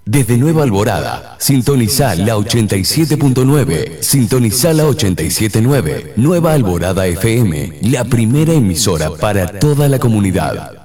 Desde Nueva Alborada, sintoniza la 87.9, sintoniza la 87.9, Nueva Alborada FM, la primera emisora para toda la comunidad.